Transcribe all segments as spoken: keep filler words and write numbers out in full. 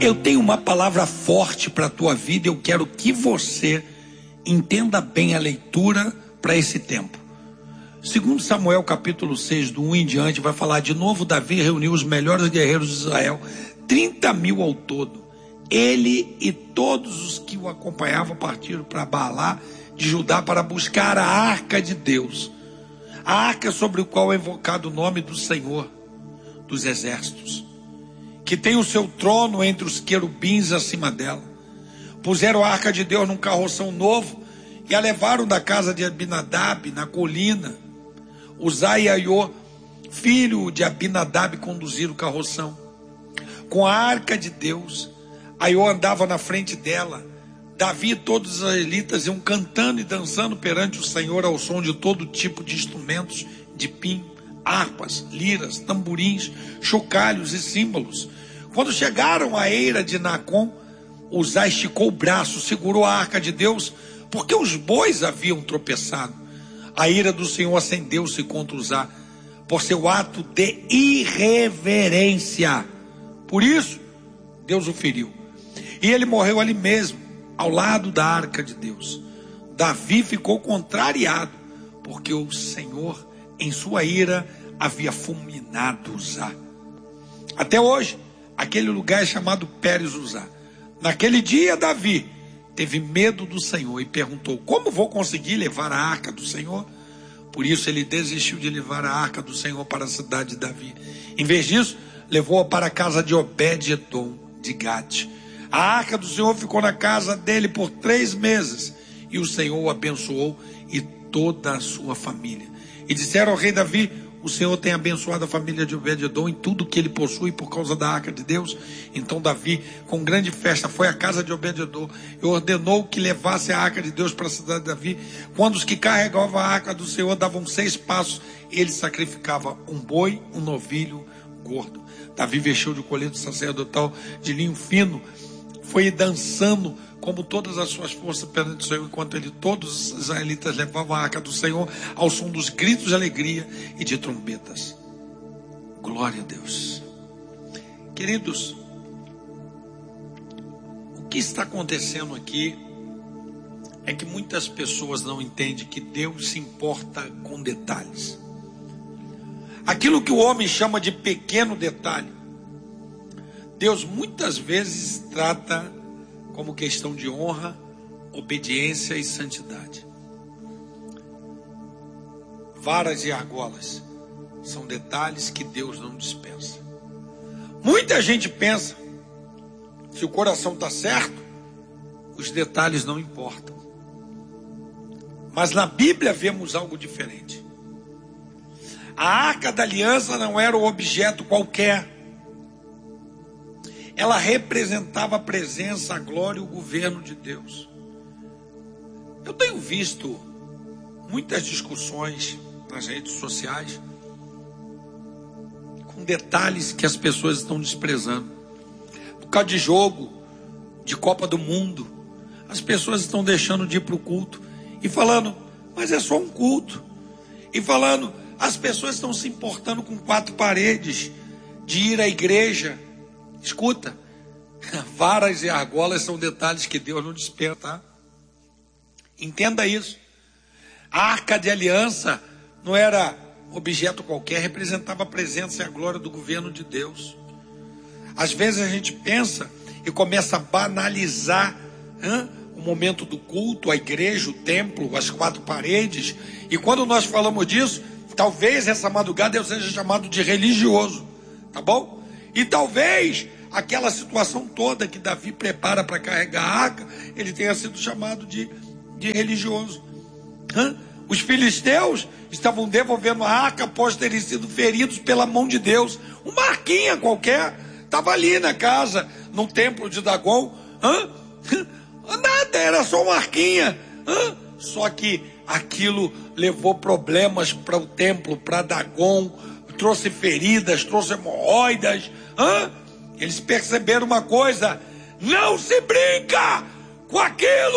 Eu tenho uma palavra forte para a tua vida. Eu quero que você entenda bem a leitura para esse tempo. Segundo Samuel capítulo seis, do um em diante, vai falar de novo: Davi reuniu os melhores guerreiros de Israel, trinta mil ao todo. Ele e todos os que o acompanhavam partiram para Baalá de Judá para buscar a arca de Deus, a arca sobre o qual é invocado o nome do Senhor dos exércitos, que tem o seu trono entre os querubins acima dela. Puseram a arca de Deus num carroção novo e a levaram da casa de Abinadab na colina. Uzá e Aiô, filho de Abinadab, conduziram o carroção com a arca de Deus. Aiô andava na frente dela. Davi e todos os israelitas iam cantando e dançando perante o Senhor ao som de todo tipo de instrumentos de pinho, harpas, liras, tamborins, chocalhos e símbolos. Quando chegaram à eira de Nacon, Uzá esticou o braço, segurou a arca de Deus, porque os bois haviam tropeçado. A ira do Senhor acendeu-se contra Uzá por seu ato de irreverência. Por isso, Deus o feriu. E ele morreu ali mesmo, ao lado da arca de Deus. Davi ficou contrariado, porque o Senhor, em sua ira, havia fulminado Uzá. Até hoje, aquele lugar é chamado Pérez Uzá. Naquele dia, Davi teve medo do Senhor e perguntou: como vou conseguir levar a arca do Senhor? Por isso ele desistiu de levar a arca do Senhor para a cidade de Davi. Em vez disso, levou-a para a casa de Obed-edom de Gate. A arca do Senhor ficou na casa dele por três meses. E o Senhor o abençoou e toda a sua família. E disseram ao rei Davi: o Senhor tem abençoado a família de Obed-edom em tudo que ele possui por causa da arca de Deus. Então Davi, com grande festa, foi à casa de Obed-edom e ordenou que levasse a arca de Deus para a cidade de Davi. Quando os que carregavam a arca do Senhor davam seis passos, ele sacrificava um boi, um novilho gordo. Davi vestiu de colete sacerdotal de linho fino, foi dançando como todas as suas forças perante o Senhor, enquanto ele, todos os israelitas levavam a arca do Senhor ao som dos gritos de alegria e de trombetas. Glória a Deus. Queridos, o que está acontecendo aqui é que muitas pessoas não entendem que Deus se importa com detalhes. Aquilo que o homem chama de pequeno detalhe, Deus muitas vezes trata como questão de honra, obediência e santidade. Varas e argolas são detalhes que Deus não dispensa. Muita gente pensa, se o coração está certo, os detalhes não importam. Mas na Bíblia vemos algo diferente. A arca da aliança não era um objeto qualquer. Ela representava a presença, a glória e o governo de Deus. Eu tenho visto muitas discussões nas redes sociais com detalhes que as pessoas estão desprezando. Por causa de jogo, de Copa do Mundo, as pessoas estão deixando de ir para o culto e falando: mas é só um culto. E falando, as pessoas estão se importando com quatro paredes de ir à igreja. Escuta, varas e argolas são detalhes que Deus não dispensa, tá? Entenda isso. A arca de aliança não era objeto qualquer, representava a presença e a glória do governo de Deus. Às vezes a gente pensa e começa a banalizar hein, o momento do culto, a igreja, o templo, as quatro paredes. E quando nós falamos disso, talvez essa madrugada eu seja chamado de religioso, tá bom? E talvez aquela situação toda que Davi prepara para carregar a arca, ele tenha sido chamado de, de religioso. Hã? Os filisteus estavam devolvendo a arca após terem sido feridos pela mão de Deus. Uma arquinha qualquer, estava ali na casa, no templo de Dagon. Hã? Nada, era só uma arquinha. Hã? Só que aquilo levou problemas para o templo, para Dagon, trouxe feridas, trouxe hemorroidas. Hã? Eles perceberam uma coisa: não se brinca com aquilo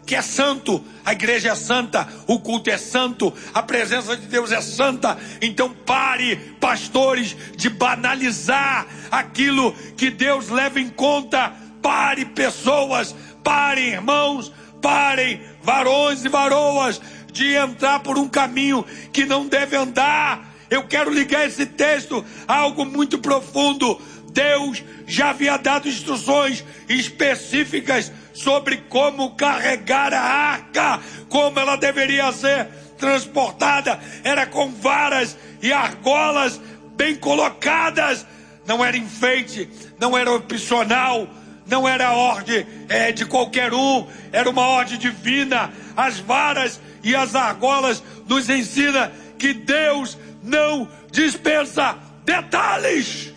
que é santo. A igreja é santa, o culto é santo, a presença de Deus é santa. Então pare, pastores, de banalizar aquilo que Deus leva em conta. Pare, pessoas, parem, irmãos, parem, varões e varoas, de entrar por um caminho que não deve andar. Eu quero ligar esse texto a algo muito profundo. Deus já havia dado instruções específicas sobre como carregar a arca, como ela deveria ser transportada. Era com varas e argolas bem colocadas. Não era enfeite, não era opcional, não era ordem é, de qualquer um, era uma ordem divina. As varas e as argolas nos ensina que Deus não dispensa detalhes.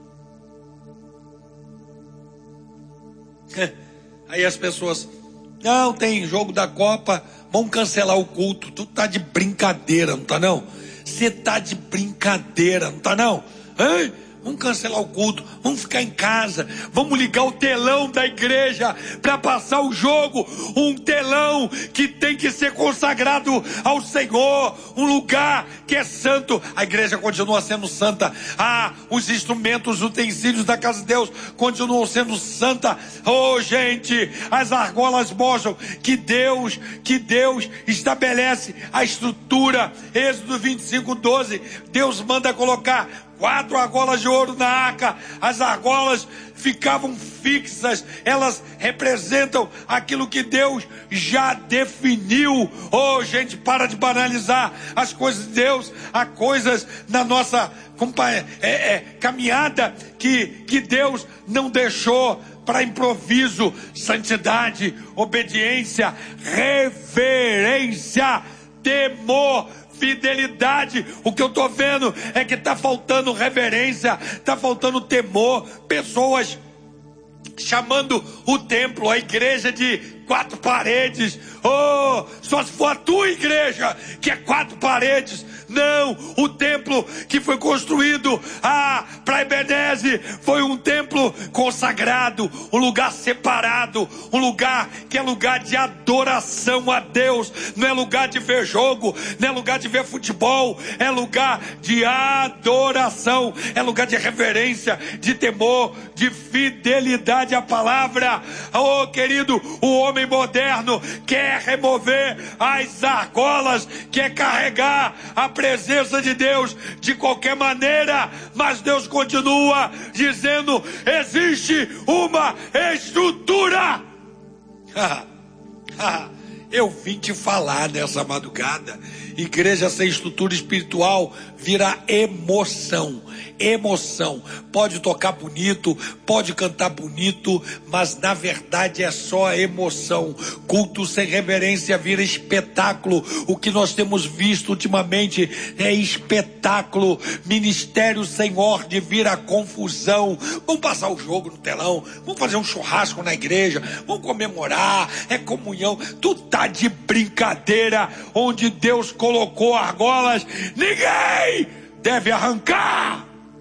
Aí as pessoas, não, tem jogo da Copa, vamos cancelar o culto. Tu tá de brincadeira, não tá não? Você tá de brincadeira, não tá não? Hein? Vamos cancelar o culto, vamos ficar em casa, vamos ligar o telão da igreja para passar o jogo, um telão que tem que ser consagrado ao Senhor, um lugar que é santo. A igreja continua sendo santa, ah, os instrumentos, os utensílios da casa de Deus continuam sendo santa. Oh, gente, as argolas mostram que Deus, que Deus estabelece a estrutura. Êxodo vinte e cinco, doze, Deus manda colocar quatro argolas de ouro na arca. As argolas ficavam fixas, elas representam aquilo que Deus já definiu. Oh, gente, para de banalizar as coisas de Deus. Há coisas na nossa é, é, caminhada que, que Deus não deixou para improviso. Santidade, obediência, reverência, temor, fidelidade. O que eu estou vendo é que está faltando reverência, está faltando temor. Pessoas chamando o templo, a igreja, de quatro paredes. Oh, só se for a tua igreja que é quatro paredes. Não, o templo que foi construído ah, para Ebenezer foi um templo consagrado, um lugar separado, um lugar que é lugar de adoração a Deus. Não é lugar de ver jogo, não é lugar de ver futebol, é lugar de adoração, é lugar de reverência, de temor, de fidelidade à palavra. Oh, querido, o homem moderno quer remover as argolas, quer carregar a presença de Deus de qualquer maneira, mas Deus continua dizendo: existe uma estrutura. Eu vim te falar nessa madrugada, igreja sem estrutura espiritual vira emoção. Emoção, pode tocar bonito, pode cantar bonito, mas na verdade é só emoção. Culto sem reverência vira espetáculo. O que nós temos visto ultimamente é espetáculo. Ministério sem ordem vira confusão. Vamos passar o jogo no telão, vamos fazer um churrasco na igreja, vamos comemorar, é comunhão. Tu tá de brincadeira. Onde Deus colocou argolas, ninguém deve arrancar.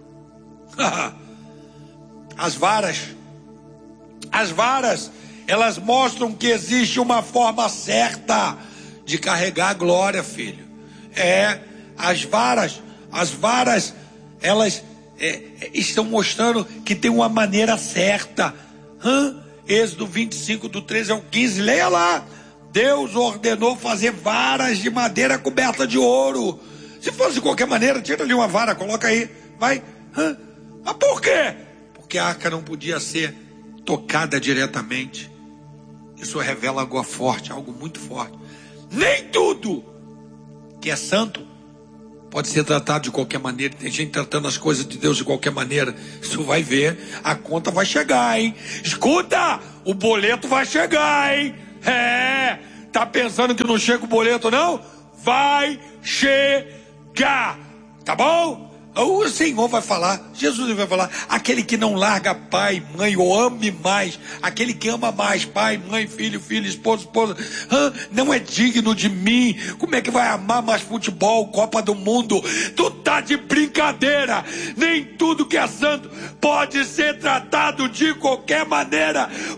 As varas, as varas, elas mostram que existe uma forma certa de carregar a glória, filho. É, as varas, as varas, elas é, estão mostrando que tem uma maneira certa. Hã? Êxodo vinte e cinco, do treze ao quinze, leia lá. Deus ordenou fazer varas de madeira coberta de ouro. Se fosse de qualquer maneira, tira ali uma vara, coloca aí, vai. Hã? Mas por quê? Porque a arca não podia ser tocada diretamente. Isso revela algo forte, algo muito forte. Nem tudo que é santo pode ser tratado de qualquer maneira. Tem gente tratando as coisas de Deus de qualquer maneira. Isso vai ver, a conta vai chegar, hein? Escuta, o boleto vai chegar, hein? É, tá pensando que não chega o boleto, não? Vai chegar, tá bom? O Senhor vai falar, Jesus vai falar: aquele que não larga pai, mãe, ou ame mais, aquele que ama mais pai, mãe, filho, filho, esposo, esposa, não é digno de mim. Como é que vai amar mais futebol, Copa do Mundo? Tu tá de brincadeira. Nem tudo que é santo pode ser tratado de qualquer maneira.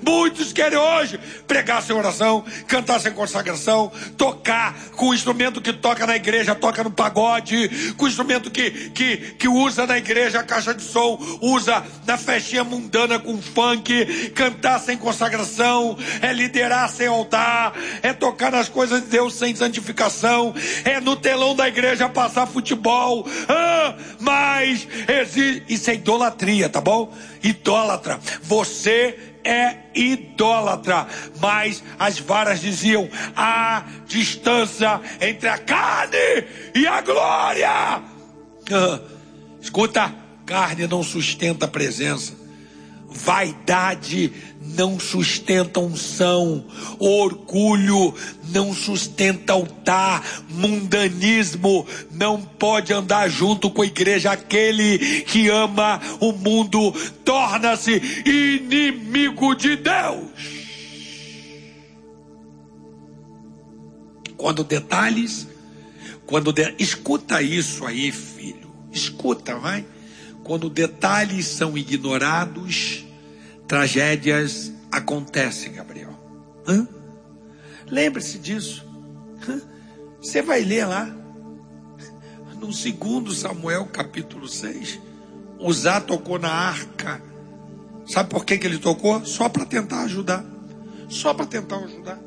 Muitos querem hoje pregar sem oração, cantar sem consagração, tocar com o instrumento que toca na igreja, toca no pagode, com o instrumento que, que, que usa na igreja, a caixa de som, usa na festinha mundana com funk, cantar sem consagração, é liderar sem altar, é tocar nas coisas de Deus sem santificação, é no telão da igreja passar futebol, ah, mas existe, isso é idolatria, tá bom? Idólatra, você é idólatra, mas as varas diziam: há distância entre a carne e a glória. Ah, escuta, carne não sustenta a presença, vaidade não sustenta unção, orgulho não sustenta altar, mundanismo não pode andar junto com a igreja. Aquele que ama o mundo torna-se inimigo de Deus. Quando detalhes, quando de... escuta isso aí, filho, escuta, vai. Quando detalhes são ignorados, tragédias acontecem, Gabriel. Hã? Lembre-se disso. Hã? Você vai ler lá no segundo Samuel capítulo seis. Uzá tocou na arca. Sabe por que que ele tocou? Só para tentar ajudar. Só para tentar ajudar.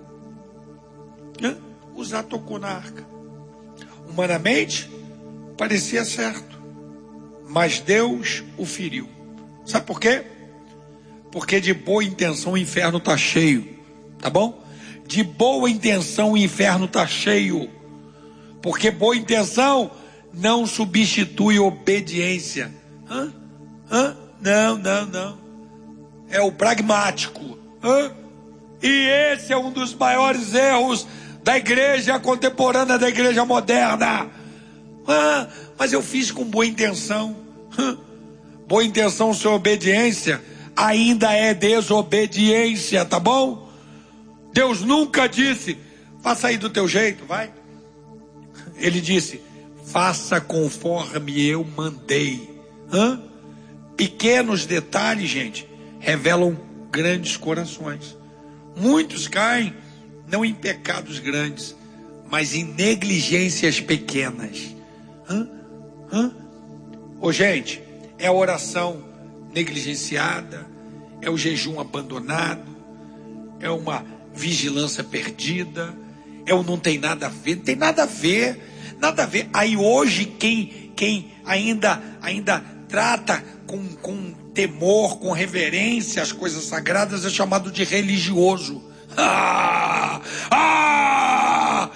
Hã? Uzá tocou na arca. Humanamente parecia certo, mas Deus o feriu. Sabe por quê? Porque de boa intenção o inferno está cheio, tá bom? De boa intenção o inferno está cheio. Porque boa intenção não substitui obediência. Hã? Hã? Não, não, não. É o pragmático. Hã? E esse é um dos maiores erros da igreja contemporânea, da igreja moderna. Hã? Mas eu fiz com boa intenção. Hã? Boa intenção sem obediência ainda é desobediência, tá bom? Deus nunca disse: faça aí do teu jeito, vai. Ele disse: faça conforme eu mandei. Hã? Pequenos detalhes, gente, revelam grandes corações. Muitos caem não em pecados grandes, mas em negligências pequenas. Hã? Hã? Ô, gente, é a oração negligenciada, é o jejum abandonado, é uma vigilância perdida, é o não tem nada a ver, não tem nada a ver, nada a ver. Aí hoje quem, quem ainda, ainda trata com, com temor, com reverência as coisas sagradas é chamado de religioso. Ah, ah,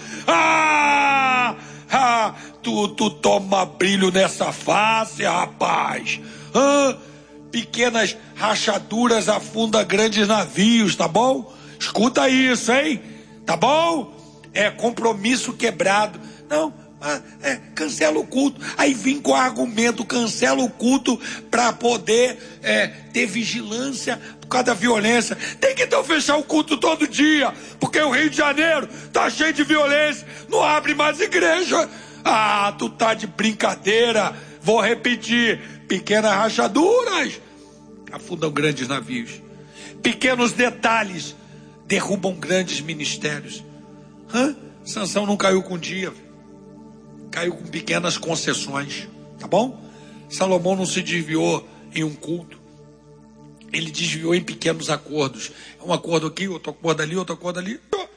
ah, ah, tu, tu toma brilho nessa face, rapaz. Ah, pequenas rachaduras afundam grandes navios, tá bom? Escuta isso, hein? Tá bom? É compromisso quebrado. Não, é, cancela o culto. Aí vem com argumento, cancela o culto para poder é, ter vigilância por causa da violência. Tem que então fechar o culto todo dia, porque o Rio de Janeiro tá cheio de violência. Não abre mais igreja. Ah, tu tá de brincadeira. Vou repetir: pequenas rachaduras afundam grandes navios. Pequenos detalhes derrubam grandes ministérios. Hã? Sansão não caiu com um dia, véio. Caiu com pequenas concessões, tá bom? Salomão não se desviou em um culto, ele desviou em pequenos acordos. Um acordo aqui, outro acordo ali, outro acordo ali.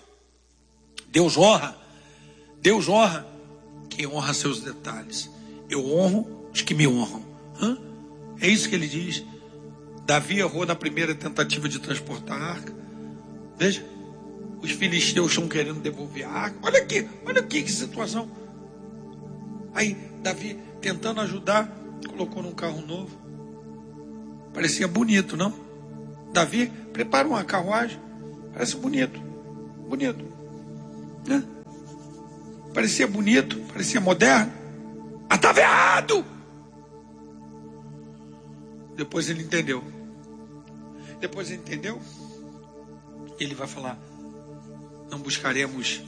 Deus honra, Deus honra quem honra seus detalhes. Eu honro os que me honram. Hã? É isso que ele diz. Davi errou na primeira tentativa de transportar a arca. Veja, os filisteus estão querendo devolver a arca. Olha aqui, olha aqui que situação. Aí Davi, tentando ajudar, colocou num carro novo. Parecia bonito, não? Davi, prepara uma carruagem. Parece bonito. Bonito. Né? Parecia bonito, parecia moderno. Mas estava errado. Depois ele entendeu. Depois ele entendeu. Ele vai falar: não buscaremos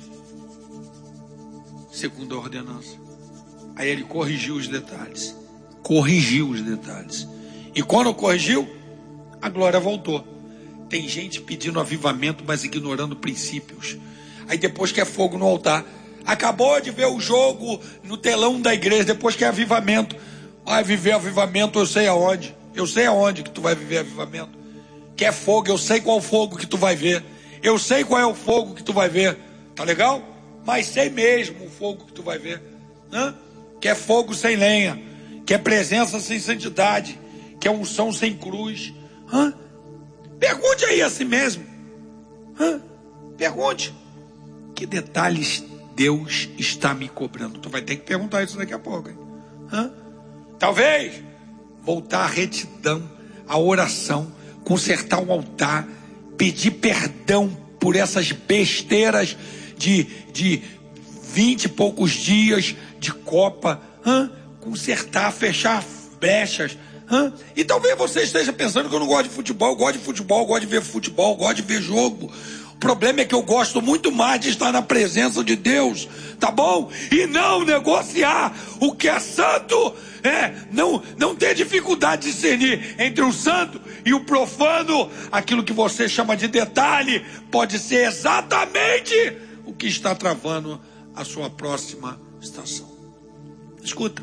segundo a ordenança. Aí ele corrigiu os detalhes. Corrigiu os detalhes. E quando corrigiu, a glória voltou. Tem gente pedindo avivamento, mas ignorando princípios. Aí depois quer fogo no altar. Acabou de ver o jogo no telão da igreja, depois quer avivamento. Vai viver avivamento, eu sei aonde. Eu sei aonde que tu vai viver avivamento. Quer fogo, eu sei qual fogo que tu vai ver. Eu sei qual é o fogo que tu vai ver. Tá legal? Mas sei mesmo o fogo que tu vai ver. Hã? Quer fogo sem lenha. Quer presença sem santidade. Quer unção sem cruz. Hã? Pergunte aí a si mesmo. Hã? Pergunte. Que detalhes Deus está me cobrando? Tu vai ter que perguntar isso daqui a pouco. Hein? Hã? Talvez voltar à retidão, à oração, consertar um altar, pedir perdão por essas besteiras de, de vinte e poucos dias de Copa. Hã? Consertar, fechar brechas. Hã? E talvez você esteja pensando que eu não gosto de futebol. Eu gosto de futebol, eu gosto de ver futebol, eu gosto de ver jogo. O problema é que eu gosto muito mais de estar na presença de Deus, tá bom? E não negociar o que é santo, é, não, não ter dificuldade de discernir entre o santo e o profano. Aquilo que você chama de detalhe pode ser exatamente o que está travando a sua próxima estação. Escuta,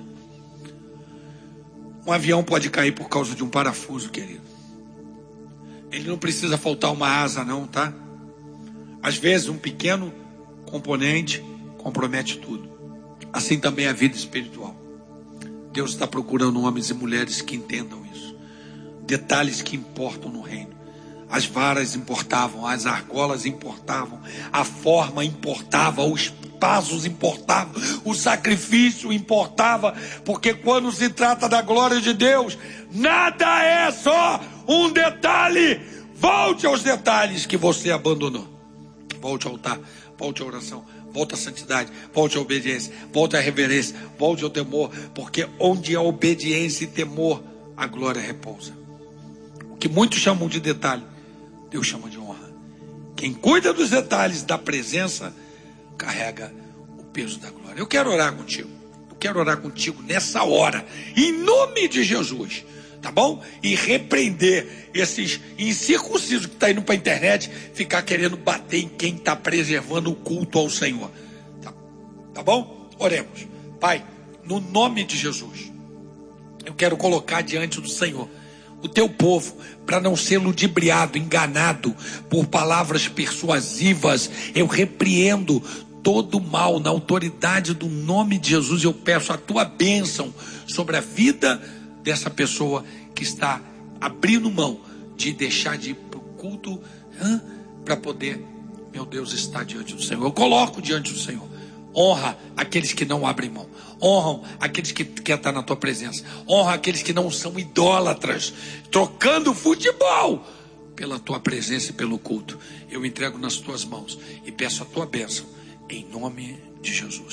um avião pode cair por causa de um parafuso, querido. Ele não precisa faltar uma asa não, tá? Às vezes um pequeno componente compromete tudo. Assim também é a vida espiritual. Deus está procurando homens e mulheres que entendam isso. Detalhes que importam no reino. As varas importavam, as argolas importavam, a forma importava, os passos importavam, o sacrifício importava, porque quando se trata da glória de Deus, nada é só um detalhe. Volte aos detalhes que você abandonou. Volte ao altar, volte à oração, volte à santidade, volte à obediência, volte à reverência, volte ao temor, porque onde há obediência e temor, a glória repousa. O que muitos chamam de detalhe, Deus chama de honra. Quem cuida dos detalhes da presença, carrega o peso da glória. Eu quero orar contigo, eu quero orar contigo nessa hora, em nome de Jesus. Tá bom? E repreender esses incircuncisos que estão indo para a internet, ficar querendo bater em quem está preservando o culto ao Senhor. Tá, tá bom? Oremos. Pai, no nome de Jesus, eu quero colocar diante do Senhor o teu povo, para não ser ludibriado, enganado por palavras persuasivas. Eu repreendo todo mal na autoridade do nome de Jesus. Eu peço a tua bênção sobre a vida dessa pessoa que está abrindo mão de deixar de ir para o culto para poder, meu Deus, estar diante do Senhor. Eu coloco diante do Senhor. Honra aqueles que não abrem mão. Honram aqueles que querem estar na tua presença. Honra aqueles que não são idólatras, trocando futebol pela tua presença e pelo culto. Eu entrego nas tuas mãos e peço a tua bênção em nome de Jesus.